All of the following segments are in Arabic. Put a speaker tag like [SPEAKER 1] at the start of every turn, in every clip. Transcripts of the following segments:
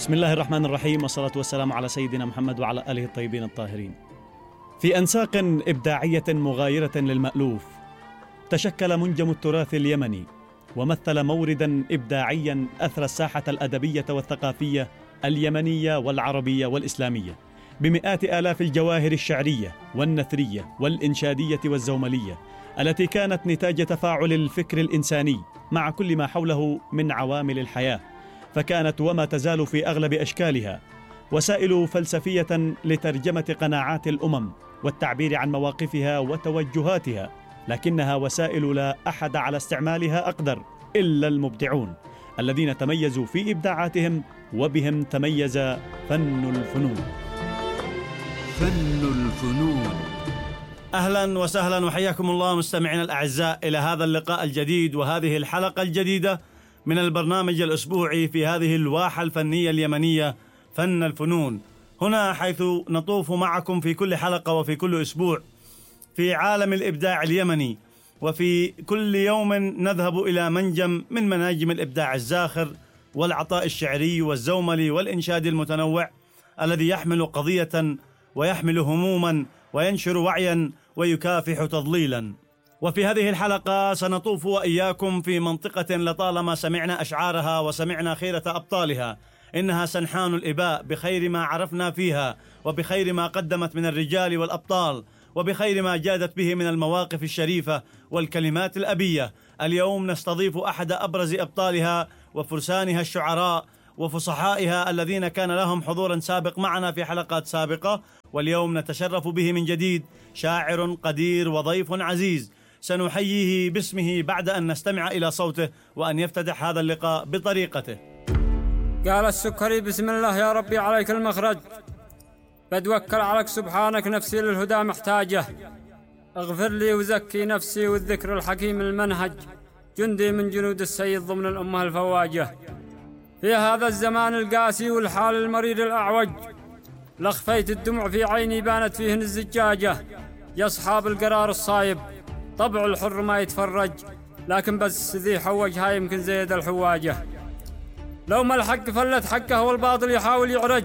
[SPEAKER 1] بسم الله الرحمن الرحيم، والصلاة والسلام على سيدنا محمد وعلى آله الطيبين الطاهرين. في أنساق إبداعية مغايرة للمألوف تشكل منجم التراث اليمني، ومثل موردا إبداعيا أثرى الساحة الأدبية والثقافية اليمنية والعربية والإسلامية بمئات آلاف الجواهر الشعرية والنثرية والإنشادية والزوملية التي كانت نتاج تفاعل الفكر الإنساني مع كل ما حوله من عوامل الحياة، فكانت وما تزال في أغلب أشكالها وسائل فلسفية لترجمة قناعات الأمم والتعبير عن مواقفها وتوجهاتها، لكنها وسائل لا أحد على استعمالها أقدر إلا المبدعون الذين تميزوا في إبداعاتهم، وبهم تميز فن الفنون.
[SPEAKER 2] فن الفنون.
[SPEAKER 3] أهلا وسهلا وحياكم الله مستمعينا الأعزاء إلى هذا اللقاء الجديد وهذه الحلقة الجديدة من البرنامج الأسبوعي في هذه الواحة الفنية اليمنية فن الفنون، هنا حيث نطوف معكم في كل حلقة وفي كل أسبوع في عالم الإبداع اليمني، وفي كل يوم نذهب إلى منجم من مناجم الإبداع الزاخر والعطاء الشعري والزوملي والإنشاد المتنوع الذي يحمل قضية ويحمل هموما وينشر وعيا ويكافح تضليلا. وفي هذه الحلقة سنطوف وإياكم في منطقة لطالما سمعنا أشعارها وسمعنا خيرة أبطالها، إنها سنحان الإباء بخير ما عرفنا فيها، وبخير ما قدمت من الرجال والأبطال، وبخير ما جادت به من المواقف الشريفة والكلمات الأبية. اليوم نستضيف أحد أبرز أبطالها وفرسانها الشعراء وفصحائها الذين كان لهم حضور سابق معنا في حلقات سابقة، واليوم نتشرف به من جديد، شاعر قدير وضيف عزيز سنحييه باسمه بعد أن نستمع إلى صوته وأن يفتتح هذا اللقاء بطريقته.
[SPEAKER 4] قال السكري: بسم الله يا ربي عليك المخرج، بتوكل عليك سبحانك، نفسي للهدى محتاجة، اغفر لي وزكي نفسي والذكر الحكيم المنهج، جندي من جنود السيد ضمن الأمة الفواجة. في هذا الزمان القاسي والحال المرير الأعوج، لخفيت الدمع في عيني بانت فيهن الزجاجة، يا أصحاب القرار الصايب طبع الحر ما يتفرج، لكن بس ذي حوج هاي يمكن زيد الحواجة. لو ما الحق فلت حقه والباطل يحاول يعرج،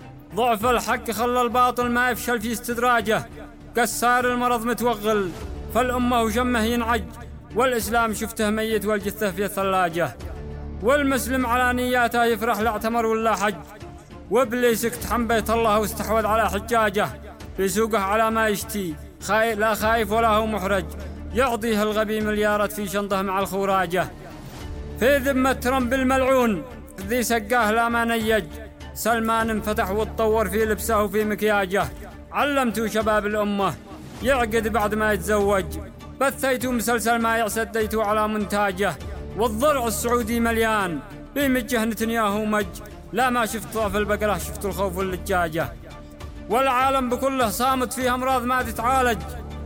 [SPEAKER 4] ضعف الحق خلى الباطل ما يفشل في استدراجه، كسار المرض متوغل فالأمة وشمه ينعج، والإسلام شفته ميت والجثة في الثلاجة، والمسلم على نياته يفرح لا اعتمر ولا حج، وابليس اقتحم بيت الله واستحوذ على حجاجه، في سوقه على ما يشتي لا خايف ولا هو محرج، يعطيه الغبي مليارات في شنطه مع الخوراجه. في ذمة ترامب الملعون ذي سقاه لا ما نيج، سلمان انفتح واتطور في لبسه وفي مكياجه، علمتوا شباب الأمة يعقد بعد ما يتزوج، بثيتوا مسلسل ما يعسديتوا على منتاجه، والضرع السعودي مليان بمجه نتنياهو مج، لا ما شفت ضعف البقرة شفت الخوف واللجاجة، والعالم بكله صامت فيه أمراض ما تتعالج،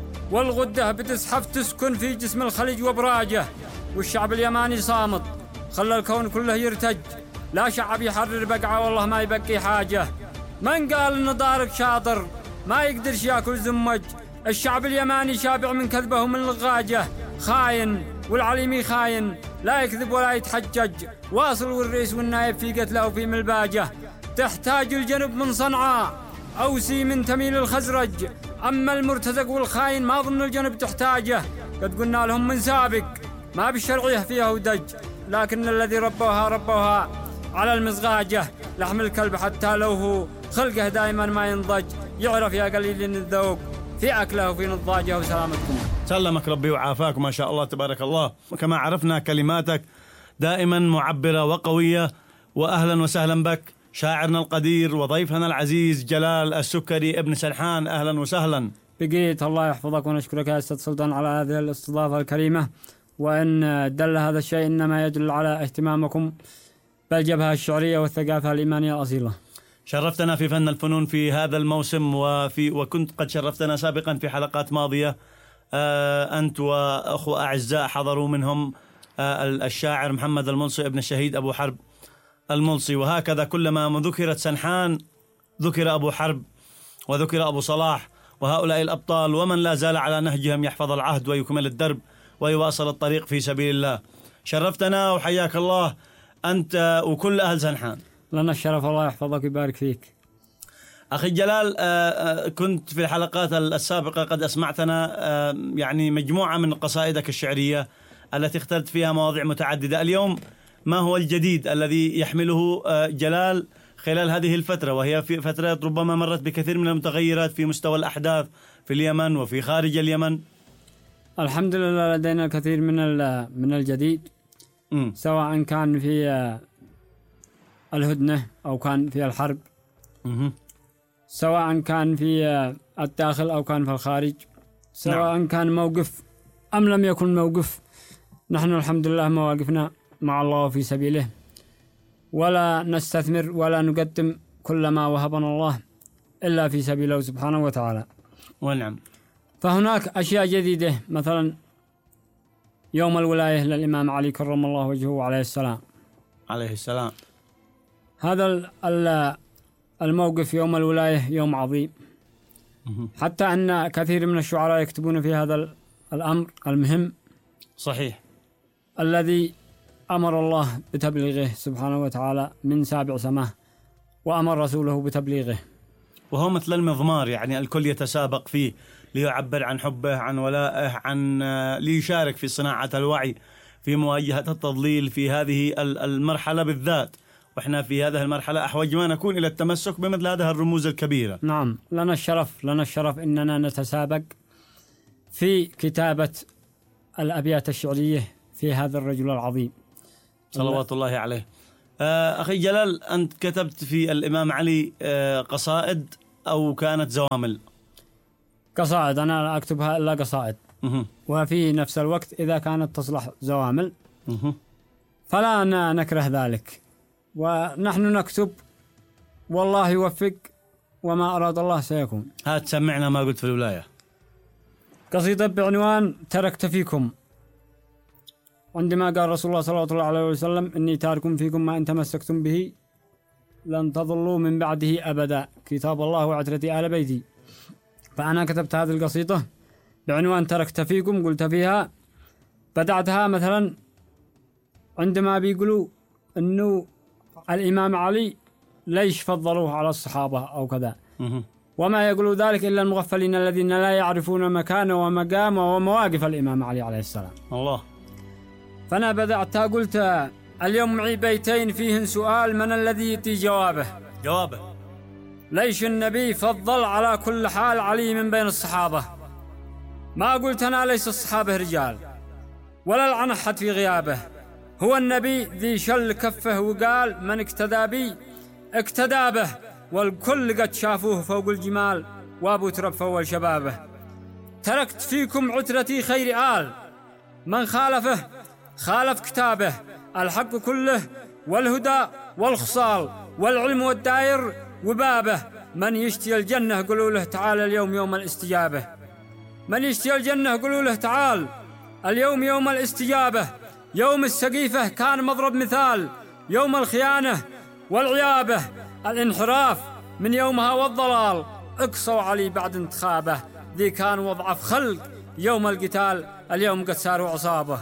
[SPEAKER 4] والغدة بتزحف تسكن في جسم الخليج وبراجه، والشعب اليماني صامت خلى الكون كله يرتج، لا شعب يحرر بقعة والله ما يبقي حاجة. من قال إن دارك شاطر ما يقدرش ياكل زمج، الشعب اليماني شابع من كذبه ومن لغاجه، خاين والعليمي خاين لا يكذب ولا يتحجج، واصل والرئيس والنائب في قتله وفي ملباجه، تحتاج الجنب من صنعاء أوسي من تميل الخزرج، أما المرتزق والخاين ما ضمن الجنب تحتاجه، قد قلنا لهم من سابق ما بالشرعيه فيها ودج، لكن الذي ربوها على المزغاجه، لحم الكلب حتى لو هو خلقه دائما ما ينضج، يعرف يا قليل الذوق في أكله وفي نضاجه. وسلامتكم.
[SPEAKER 3] سلمك ربي وعافاك، ما شاء الله تبارك الله. وكما عرفنا كلماتك دائما معبرة وقوية، وأهلا وسهلا بك شاعرنا القدير وضيفنا العزيز جلال السكري ابن سنحان، أهلا وسهلا.
[SPEAKER 4] بقيت الله يحفظك ونشكرك يا أستاذ سلطان على هذه الاستضافة الكريمة، وإن دل هذا الشيء إنما يدل على اهتمامكم بالجبهة الشعرية والثقافة الإيمانية الأصيلة.
[SPEAKER 3] شرفتنا في فن الفنون في هذا الموسم، وكنت قد شرفتنا سابقا في حلقات ماضية، أنت وأخوة أعزاء حضروا منهم الشاعر محمد الملصي ابن الشهيد أبو حرب الملصي، وهكذا كلما ذكرت سنحان ذكر أبو حرب وذكر أبو صلاح، وهؤلاء الأبطال ومن لا زال على نهجهم يحفظ العهد ويكمل الدرب ويواصل الطريق في سبيل الله. شرفتنا وحياك الله أنت وكل أهل سنحان.
[SPEAKER 4] لنا الشرف، الله يحفظك ويبارك فيك.
[SPEAKER 3] أخي جلال، كنت في الحلقات السابقة قد أسمعتنا يعني مجموعة من قصائدك الشعرية التي اخترت فيها مواضيع متعددة. اليوم ما هو الجديد الذي يحمله جلال خلال هذه الفترة، وهي في فترة ربما مرت بكثير من المتغيرات في مستوى الأحداث في اليمن وفي خارج اليمن؟
[SPEAKER 4] الحمد لله لدينا الكثير من الجديد، سواء كان في الهدنة أو كان في الحرب، سواء كان في الداخل أو كان في الخارج، سواء كان موقف أم لم يكن موقف. نحن الحمد لله مواقفنا مع الله في سبيله، ولا نستثمر ولا نقدم كل ما وهبنا الله إلا في سبيله سبحانه وتعالى.
[SPEAKER 3] ونعم.
[SPEAKER 4] فهناك أشياء جديدة، مثلا يوم الولاية للإمام علي كرم الله وجهه عليه السلام.
[SPEAKER 3] عليه السلام.
[SPEAKER 4] هذا الموقف يوم الولاية يوم عظيم، حتى أن كثير من الشعراء يكتبون في هذا الأمر المهم
[SPEAKER 3] صحيح
[SPEAKER 4] الذي أمر الله بتبليغه سبحانه وتعالى من 7 سماء، وأمر رسوله بتبليغه،
[SPEAKER 3] وهو مثل المضمار، يعني الكل يتسابق فيه ليعبر عن حبه، عن ولائه، عن ليشارك في صناعة الوعي في مواجهة التضليل في هذه المرحلة بالذات. وإحنا في هذه المرحلة أحوج ما نكون إلى التمسك بمثل هذه الرموز الكبيرة.
[SPEAKER 4] نعم، لنا الشرف إننا نتسابق في كتابة الأبيات الشعرية في هذا الرجل العظيم
[SPEAKER 3] صلوات الله عليه. أخي جلال، أنت كتبت في الإمام علي قصائد أو كانت زوامل؟
[SPEAKER 4] قصائد، أنا لا أكتبها إلا قصائد. وفي نفس الوقت إذا كانت تصلح زوامل فلا نكره ذلك، ونحن نكتب والله يوفق، وما أراد الله سيكون.
[SPEAKER 3] هات سمعنا ما قلت في الولاية.
[SPEAKER 4] قصيدة بعنوان تركت فيكم. عندما قال رسول الله صلى الله عليه وسلم إني تارك فيكم ما إن تمسكتم به لن تضلوا من بعده أبدا، كتاب الله وعترتي آل بيتي. فأنا كتبت هذه القصيدة بعنوان تركت فيكم. قلت فيها، بدأتها مثلا عندما بيقولوا إنه الإمام علي ليش فضلوه على الصحابة أو كذا، وما يقولوا ذلك إلا المغفلين الذين لا يعرفون مكانه ومقامه ومواقف الإمام علي عليه السلام.
[SPEAKER 3] الله.
[SPEAKER 4] فأنا بدأتها قلت اليوم معي بيتين فيهن سؤال، من الذي يأتي جوابه؟ ليش النبي فضل على كل حال علي من بين الصحابة؟ ما قلت أنا ليس الصحابة رجال ولا العن أحد في غيابه، هو النبي ذي شل كفه وقال من اقتدى بي اقتدى به، والكل قد شافوه فوق الجمال وابو ترب فول شبابه. تركت فيكم عترتي خير آل، من خالفه خالف كتابه، الحق كله والهدى والخصال والعلم والدائر وبابه، من يشتي الجنة قولوا له تعال اليوم يوم الاستجابة، من يشتي الجنة قولوا له تعال اليوم يوم الاستجابة. يوم السقيفة كان مضرب مثال، يوم الخيانة والعيابة، الانحراف من يومها والضلال، اقصوا علي بعد انتخابه، ذي كان وضعف خلق يوم القتال اليوم قد صاروا عصابة.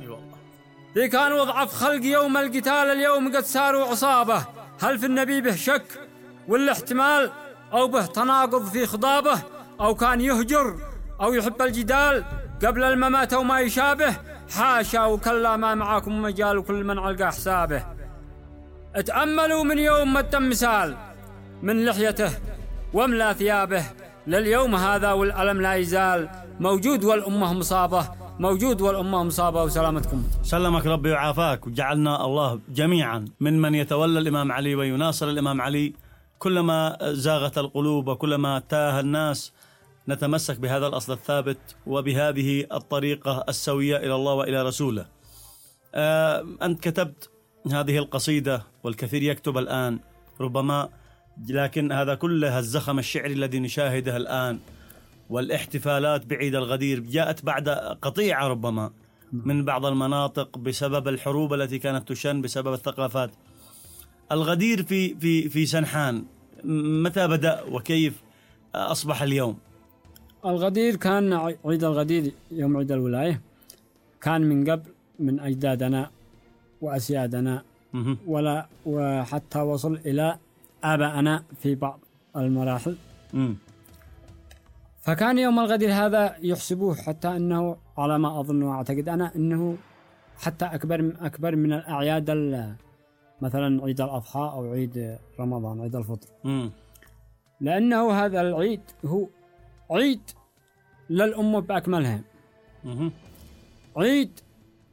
[SPEAKER 4] ذي كان وضعف خلق يوم القتال اليوم قد صاروا عصابة. هل في النبي به شك ولا احتمال، أو به تناقض في خضابه، أو كان يهجر أو يحب الجدال قبل الممات وما يشابه؟ حاشا وكلا، ما معاكم مجال وكل من علقى حسابه. اتأملوا من يوم ما تم مثال من لحيته وملا ثيابه، لليوم هذا والألم لا يزال موجود والأمة مصابة، موجود والأمة مصابة. وسلامتكم.
[SPEAKER 3] سلمك ربي وعافاك، وجعلنا الله جميعا من يتولى الإمام علي ويناصر الإمام علي. كلما زاغت القلوب وكلما تاه الناس نتمسك بهذا الأصل الثابت وبهذه الطريقة السوية إلى الله وإلى رسوله. أنت كتبت هذه القصيدة والكثير يكتب الآن ربما، لكن هذا كله الزخم الشعري الذي نشاهده الآن والاحتفالات بعيد الغدير جاءت بعد قطيعة ربما من بعض المناطق بسبب الحروب التي كانت تشن بسبب الثقافات. الغدير في سنحان متى بدأ وكيف أصبح اليوم؟
[SPEAKER 4] الغدير كان عيد الغدير يوم عيد الولاية، كان من قبل من أجدادنا وأسيادنا وحتى وصل إلى آبائنا في بعض المراحل. فكان يوم الغدير هذا يحسبوه حتى أنه على ما أظن وأعتقد أنا أنه حتى أكبر من الأعياد مثلا عيد الأضحى أو عيد رمضان عيد الفطر. لأنه هذا العيد هو عيد للأمة بأكملها. عيد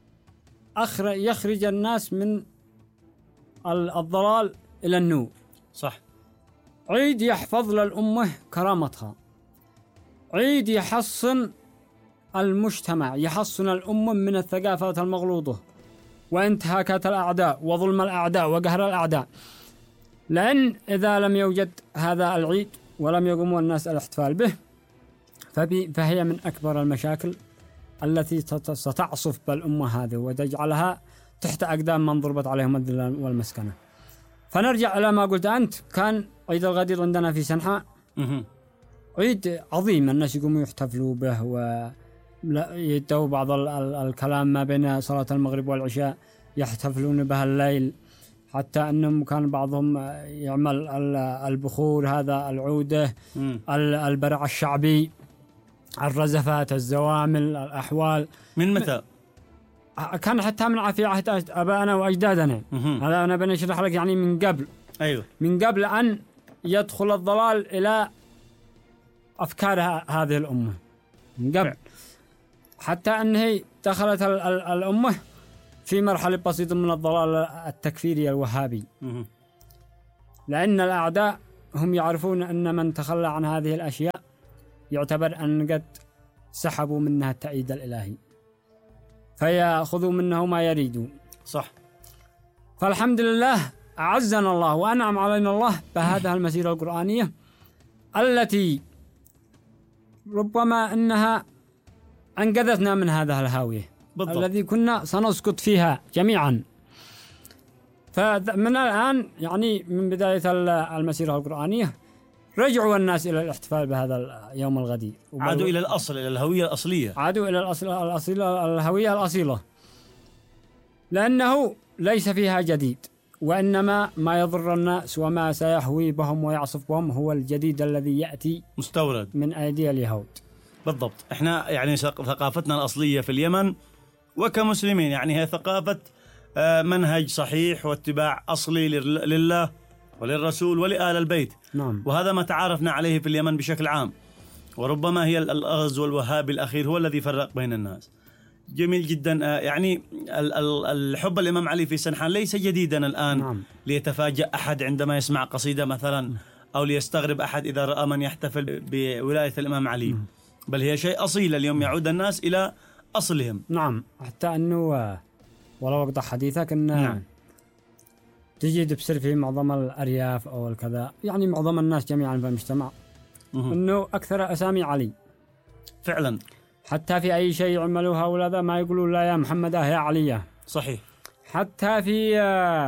[SPEAKER 4] يخرج الناس من الضلال إلى النور.
[SPEAKER 3] صح.
[SPEAKER 4] عيد يحفظ للأمة كرامتها. عيد يحصن المجتمع، يحصن الأمة من الثقافات المغلوطة وانتهاكات الأعداء وظلم الأعداء وقهر الأعداء. لأن إذا لم يوجد هذا العيد ولم يقوم الناس الاحتفال به فهي من أكبر المشاكل التي ستعصف بالأمة هذه وتجعلها تحت أقدام من ضربت عليهم الذلة والمسكنة. فنرجع إلى ما قلت أنت، كان عيد الغدير عندنا في سنحاء عيد عظيم، الناس يقوموا يحتفلوا به ويدوا بعض الكلام ما بين صلاة المغرب والعشاء يحتفلون به الليل، حتى أنهم كان بعضهم يعمل البخور هذا العودة البرع الشعبي الرزفات الزوامل الأحوال.
[SPEAKER 3] من متى؟
[SPEAKER 4] كان حتى من في عهد أبائنا وأجدادنا. هذا أنا بنشرح لك يعني من قبل.
[SPEAKER 3] أيوه. من
[SPEAKER 4] قبل أن يدخل الضلال إلى أفكار هذه الأمة، من قبل حتى أنه دخلت الأمة في مرحلة بسيطة من الضلال التكفيري الوهابي. لأن الأعداء هم يعرفون أن من تخلى عن هذه الأشياء يعتبر أن قد سحبوا منها التأييد الإلهي فيأخذوا منه ما يريدون.
[SPEAKER 3] صح.
[SPEAKER 4] فالحمد لله أعزنا الله وأنعم علينا الله بهذه المسيرة القرآنية التي ربما أنها أنقذتنا من هذه الهاوية الذي كنا سنسقط فيها جميعا. فمن الآن يعني من بداية المسيرة القرآنية رجعوا الناس إلى الاحتفال بهذا يوم الغدير،
[SPEAKER 3] عادوا إلى الأصل، إلى الهوية الأصلية،
[SPEAKER 4] عادوا إلى الهوية الأصيلة، لأنه ليس فيها جديد، وإنما ما يضر الناس وما سيحوي بهم ويعصف بهم هو الجديد الذي يأتي
[SPEAKER 3] مستورد
[SPEAKER 4] من أيدي اليهود.
[SPEAKER 3] بالضبط. احنا يعني ثقافتنا الأصلية في اليمن وكمسلمين يعني هي ثقافة منهج صحيح واتباع أصلي لله وللرسول ولآل البيت.
[SPEAKER 4] نعم.
[SPEAKER 3] وهذا ما تعارفنا عليه في اليمن بشكل عام، وربما هي الغزو الوهابي الأخير هو الذي فرق بين الناس. جميل جدا. يعني الحب الإمام علي في سنحان ليس جديدا الآن.
[SPEAKER 4] نعم.
[SPEAKER 3] ليتفاجأ أحد عندما يسمع قصيدة مثلا، أو ليستغرب أحد إذا رأى من يحتفل بولاية الإمام علي. بل هي شيء أصيل، اليوم يعود الناس إلى أصلهم.
[SPEAKER 4] نعم. حتى أنه ولو أقطع حديثك أن
[SPEAKER 3] نعم.
[SPEAKER 4] تجد بصير في معظم الأرياف أو الكذا، يعني معظم الناس جميعا في المجتمع أنه أكثر أسامي علي
[SPEAKER 3] فعلا.
[SPEAKER 4] حتى في أي شيء يعملوها ولا ما يقولوا لا يا محمد يا علي.
[SPEAKER 3] صحيح.
[SPEAKER 4] حتى في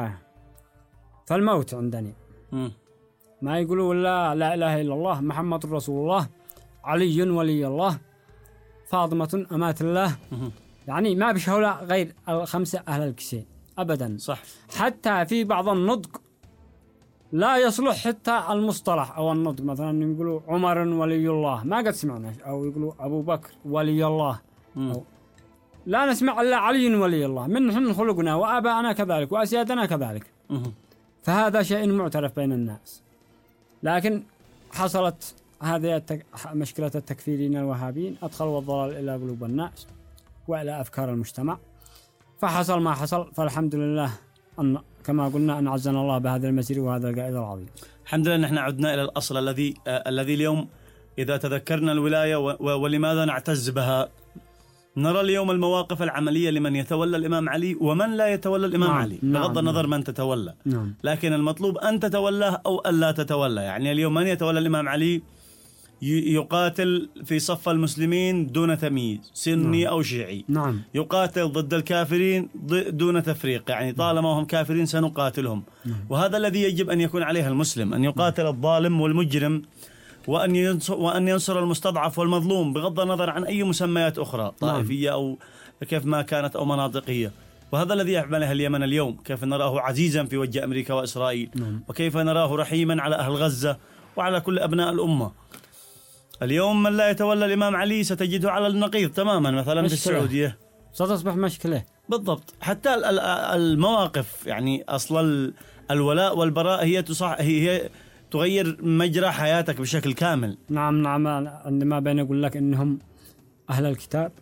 [SPEAKER 4] الموت عندنا ما يقولوا لا إله إلا الله محمد رسول الله علي ولي الله فاطمة أمات الله. يعني ما بشهولا غير الخمسة أهل الكسي أبدا.
[SPEAKER 3] صح.
[SPEAKER 4] حتى في بعض النطق لا يصلح حتى المصطلح أو النطق، مثلا يقولوا عمر ولي الله ما قد سمعنا، أو يقولوا أبو بكر ولي الله، أو لا نسمع إلا علي ولي الله. من خلقنا وآباءنا كذلك وأسيادنا كذلك. فهذا شيء معترف بين الناس. لكن حصلت هذه مشكلة التكفيرين الوهابيين، أدخلوا الضلال إلى قلوب الناس وإلى أفكار المجتمع، فحصل ما حصل. فالحمد لله أن كما قلنا أن عزنا الله بهذا المسير وهذا القائد العظيم.
[SPEAKER 3] الحمد لله نحن عدنا إلى الأصل الذي اليوم إذا تذكرنا الولاية ولماذا نعتز بها، نرى اليوم المواقف العملية لمن يتولى الإمام علي ومن لا يتولى الإمام علي. بغض النظر من تتولى. لكن المطلوب أن تتولاه أو أن لا تتولى. يعني اليوم من يتولى الإمام علي يقاتل في صف المسلمين دون تمييز سني أو شيعي. يقاتل ضد الكافرين دون تفريق، يعني طالما هم كافرين سنقاتلهم. وهذا الذي يجب أن يكون عليه المسلم، أن يقاتل الظالم والمجرم، وأن ينصر المستضعف والمظلوم بغض النظر عن أي مسميات أخرى طائفية أو كيف ما كانت أو مناطقية. وهذا الذي يعمله اليمن اليوم، كيف نراه عزيزا في وجه أمريكا وإسرائيل، وكيف نراه رحيما على أهل غزة وعلى كل أبناء الأمة. اليوم من لا يتولى الإمام علي ستجده على النقيض تماما، مثلا في السعودية
[SPEAKER 4] ستصبح مشكلة.
[SPEAKER 3] بالضبط. حتى المواقف، يعني أصلا الولاء والبراء هي تغير مجرى حياتك بشكل كامل.
[SPEAKER 4] نعم عندما بين يقول لك إنهم أهل الكتاب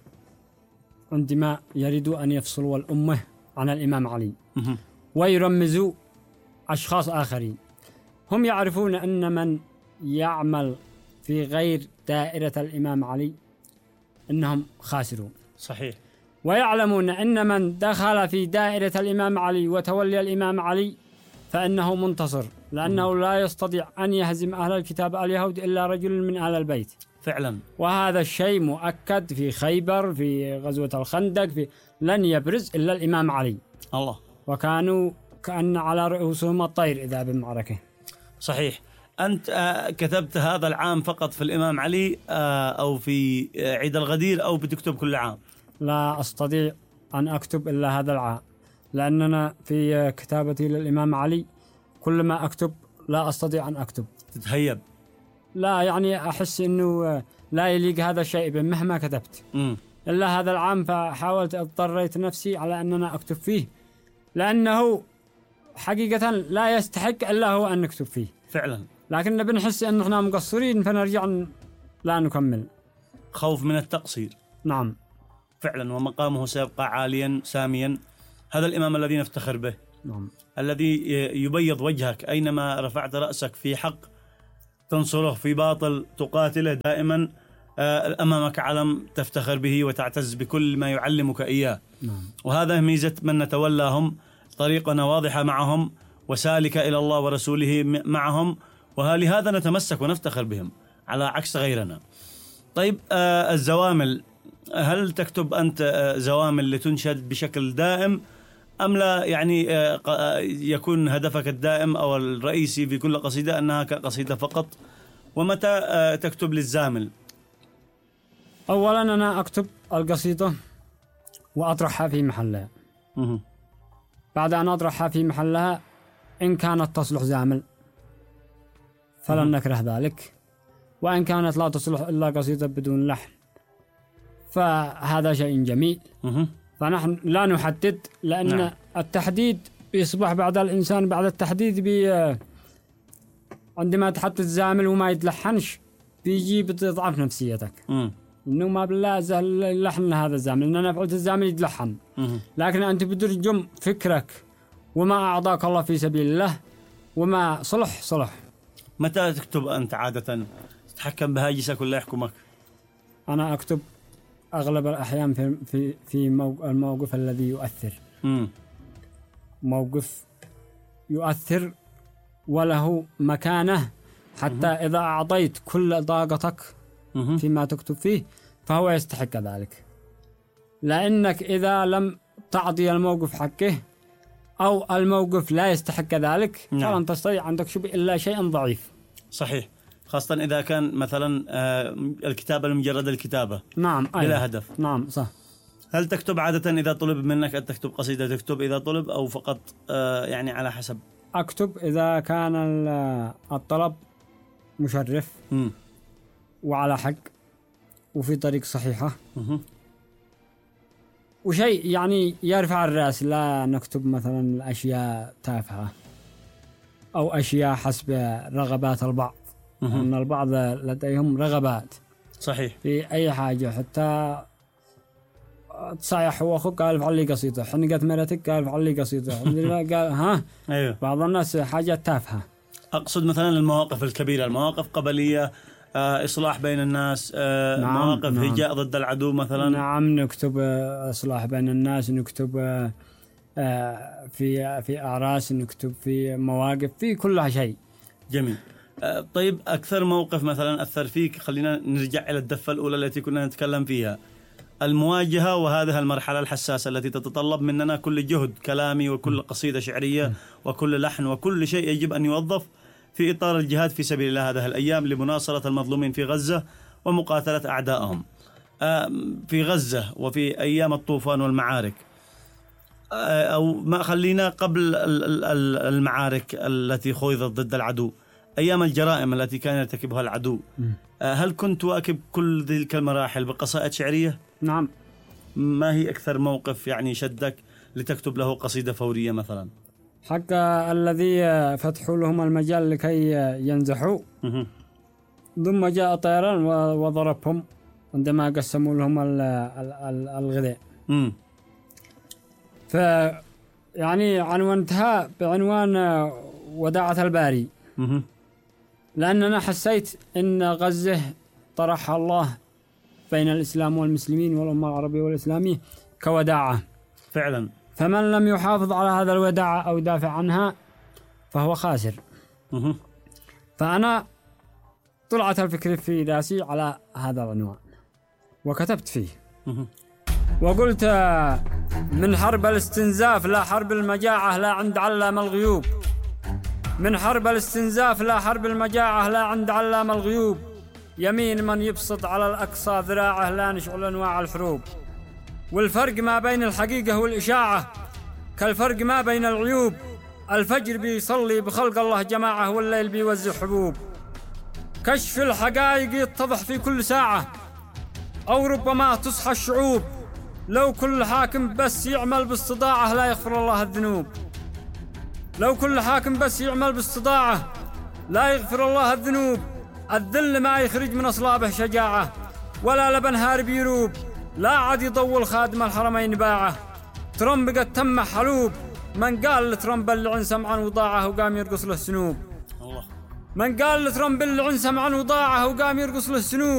[SPEAKER 4] عندما يريدوا أن يفصلوا الأمة عن الإمام علي ويرمزوا أشخاص آخرين، هم يعرفون أن من يعمل في غير دائرة الإمام علي إنهم خاسرون.
[SPEAKER 3] صحيح.
[SPEAKER 4] ويعلمون أن من دخل في دائرة الإمام علي وتولي الإمام علي فإنه منتصر، لأنه لا يستطيع أن يهزم أهل الكتاب اليهود إلا رجل من أهل البيت.
[SPEAKER 3] فعلا.
[SPEAKER 4] وهذا الشيء مؤكد في خيبر، في غزوة الخندق، لن يبرز إلا الإمام علي.
[SPEAKER 3] الله.
[SPEAKER 4] وكانوا كأن على رؤوسهم الطير إذا بالمعركة.
[SPEAKER 3] صحيح. أنت كتبت هذا العام فقط في الإمام علي أو في عيد الغدير، أو بتكتب كل عام؟
[SPEAKER 4] لا أستطيع أن أكتب إلا هذا العام، لأننا في كتابتي للإمام علي كل ما أكتب لا أستطيع أن أكتب.
[SPEAKER 3] تتهيب؟
[SPEAKER 4] لا، يعني أحس أنه لا يليق هذا الشيء مهما كتبت. إلا هذا العام فحاولت اضطريت نفسي على أننا أكتب فيه، لأنه حقيقة لا يستحق إلا هو أن نكتب فيه
[SPEAKER 3] فعلا.
[SPEAKER 4] لكن بنحس أن احنا مقصرين فنرجع لا نكمل،
[SPEAKER 3] خوف من التقصير.
[SPEAKER 4] نعم
[SPEAKER 3] فعلا. ومقامه سيبقى عاليا ساميا. هذا الإمام الذي نفتخر به.
[SPEAKER 4] نعم.
[SPEAKER 3] الذي يبيض وجهك أينما رفعت رأسك، في حق تنصره، في باطل تقاتله، دائما أمامك علم تفتخر به وتعتز بكل ما يعلمك إياه. وهذا ميزة من نتولاهم، طريقنا واضحة معهم وسالكة إلى الله ورسوله معهم، ولهذا نتمسك ونفتخر بهم على عكس غيرنا. طيب، الزوامل، هل تكتب أنت زوامل لتنشد بشكل دائم أم لا؟ يعني يكون هدفك الدائم أو الرئيسي في كل قصيدة أنها كقصيدة فقط؟ ومتى تكتب للزامل؟
[SPEAKER 4] أولا أنا أكتب القصيدة وأطرحها في محلها. بعد أن أطرحها في محلها إن كانت تصلح زامل فلن نكره ذلك، وإن كانت لا تصلح إلا قصيدة بدون لحن فهذا شيء جميل. فنحن لا نحدد، لأن التحديد يصبح بعد الإنسان بعد التحديد عندما تحدد زامل وما يتلحنش بيجي بتضعف نفسيتك. إنه ما بالله اللحن هذا الزامل، إن أنا فعلت الزامل يتلحن. لكن أنت بترجم فكرك وما أعطاك الله في سبيل الله وما صلح.
[SPEAKER 3] متى تكتب أنت عادة؟ تتحكم بهاجسك ولا يحكمك؟
[SPEAKER 4] أنا أكتب أغلب الأحيان في الموقف الذي يؤثر. موقف يؤثر وله مكانه، حتى إذا أعطيت كل طاقتك فيما تكتب فيه فهو يستحق ذلك. لأنك إذا لم تعطي الموقف حقه أو الموقف لا يستحق ذلك فلن تستطيع أن تكتب إلا شيئا ضعيف.
[SPEAKER 3] صحيح، خاصة إذا كان مثلا الكتابة لمجرد الكتابة.
[SPEAKER 4] نعم.
[SPEAKER 3] بلا هدف.
[SPEAKER 4] نعم صح.
[SPEAKER 3] هل تكتب عادة إذا طلب منك أن تكتب قصيدة تكتب إذا طلب، أو فقط يعني على حسب؟
[SPEAKER 4] أكتب إذا كان الطلب مشرف وعلى حق وفي طريق صحيحة وشيء يعني يرفع الرأس. لا نكتب مثلا أشياء تافهة أو أشياء حسب رغبات البعض، أن البعض لديهم رغبات.
[SPEAKER 3] صحيح.
[SPEAKER 4] في أي حاجة، حتى تصايح هو أخوك قال افعل لي قصيدة، حنقت مرتك قال افعل لي قصيدة، قال ها.
[SPEAKER 3] أيوه.
[SPEAKER 4] بعض الناس حاجات تافهة.
[SPEAKER 3] أقصد مثلا المواقف الكبيرة، المواقف قبلية، إصلاح بين الناس، مواقف هجاء ضد العدو مثلا.
[SPEAKER 4] نعم، نكتب إصلاح بين الناس، نكتب في أعراس، نكتب في مواقف، في كل شيء.
[SPEAKER 3] جميل. طيب، أكثر موقف مثلا أثر فيك، خلينا نرجع إلى الدفة الأولى التي كنا نتكلم فيها، المواجهة، وهذه المرحلة الحساسة التي تتطلب مننا كل جهد كلامي وكل قصيدة شعرية وكل لحن وكل شيء يجب أن يوظف في إطار الجهاد في سبيل الله هذه الأيام لمناصرة المظلومين في غزة ومقاتلة أعدائهم في غزة وفي أيام الطوفان والمعارك. أو ما خلينا قبل المعارك التي خوضت ضد العدو، أيام الجرائم التي كان يرتكبها العدو، هل كنت تواكب كل تلك المراحل بقصائد شعرية؟
[SPEAKER 4] نعم.
[SPEAKER 3] ما هي أكثر موقف يعني شدك لتكتب له قصيدة فورية مثلا؟
[SPEAKER 4] حق الذي فتحوا لهم المجال لكي ينزحوا، ثم جاء طيران وضربهم عندما قسموا لهم الغذاء. يعني عنوانتها بعنوان وداعة الباري، لأننا حسيت أن غزة طرحها الله بين الإسلام والمسلمين والأمة العربية والإسلامية كوداعة
[SPEAKER 3] فعلا.
[SPEAKER 4] فمن لم يحافظ على هذا الوداعة أو يدافع عنها فهو خاسر. فأنا طلعت الفكرة في راسي على هذا العنوان وكتبت فيه وقلت: من حرب الاستنزاف لا حرب المجاعة لا عند علام الغيوب، من حرب الاستنزاف لا حرب المجاعة لا عند علام الغيوب، يمين من يبسط على الأقصى ذراعه لا نشعل أنواع الحروب. والفرق ما بين الحقيقة والإشاعة كالفرق ما بين العيوب، الفجر بيصلي بخلق الله جماعة والليل بيوزع حبوب. كشف الحقائق يتضح في كل ساعة أو ربما تصحى الشعوب، لو كل حاكم بس يعمل باستطاعة لا يغفر الله الذنوب. لو كل حاكم بس يعمل باستطاعة لا يغفر الله الذنوب. الذل ما يخرج من أصلابه شجاعة، ولا لبن هارب يروب، لا عاد يطول خادم الحرمين باعه. ترمب قد تم حلوب، من قال لترمب اللعن سمعا وضاعه وقام يرقص له سنوب. من قال لترمب اللعن سمعا وضاعه وقام يرقص له سنوب.